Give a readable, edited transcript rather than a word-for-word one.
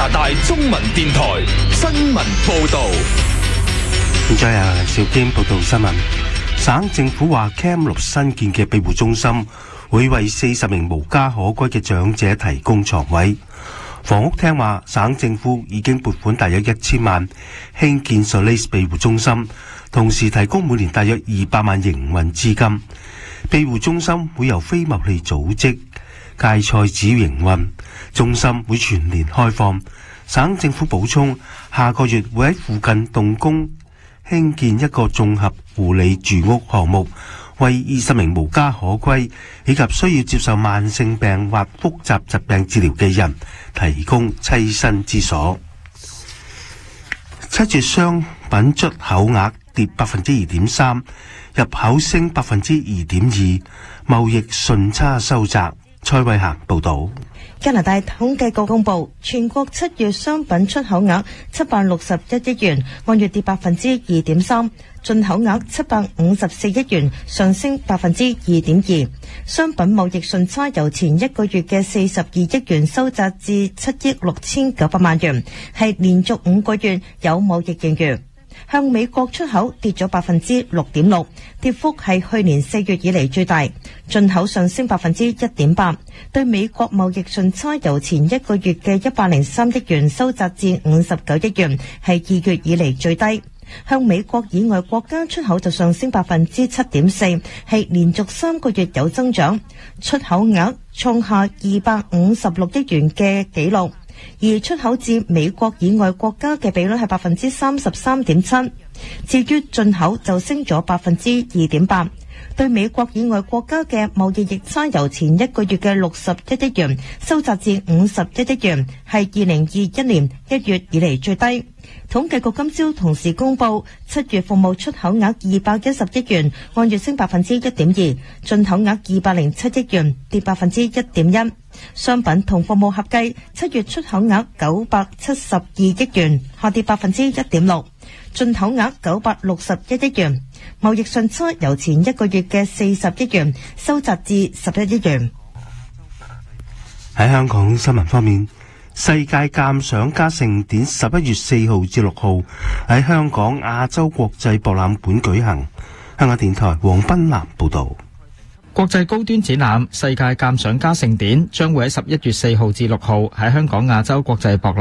拿大中文電台新聞報道。 現在由邵堅報道新聞。省政府話 Cam6 新建嘅庇護中心會為40名無家可歸嘅長者提供床位。房屋廳話，省政府已經撥款大約1000萬興建 Solace 庇護中心，同時提供每年大約200萬營運資金。庇護中心會由非牟利組織芥菜籽營運，中心會全年開放。省政府補充，下個月會喺附近動工興建一個綜合護理住屋項目，為20名無家可歸以及需要接受慢性病或複雜疾病治療嘅人提供棲身之所。7月商品出口額跌 2.3%， 入口升 2.2%， 貿易順差收窄。蔡慧嫻報道。 加拿大統計局公布，全國7月商品出口額761億元，按月跌 2.3%， 進口額754億元，上升 2.2%。商品貿易順差由前一個月嘅42億元收窄至7億6900萬元，係連續5個月有貿易盈餘。向美國出口跌咗 6.6%， 跌幅係去年4月以嚟最大。進口上升 1.8%， 對美國貿易順差由前一個月嘅103億元收窄至59億元，係2月以嚟最低。向美國以外國家出口就上升 7.4%， 係連續3個月有增長，出口額創下256億元嘅紀錄。而出口至美國以外國家嘅比率係 33.7%， 至於進口就升咗 2.8%。對美國以外國家嘅貿易逆差由前一個月嘅61億元收窄至51億元，係2021年1月以嚟最低。統計局今朝同時公布7月服務出口額210億元，按月升 1.2%， 進口額207億元，跌 1.1%。商品同服務合計7月出口額972億元，下跌 1.6%， 進口額961億元。貿易順差由前一個月嘅40億元收窄至11億元。 喺香港新聞方面，世界鑑賞家盛典11月4號至6號喺香港亞洲國際博覽館舉行。香港電台黃斌南報道。 國際高端展覽世界鑑賞家盛典將會喺11月4號至6號喺香港亞洲國際博覽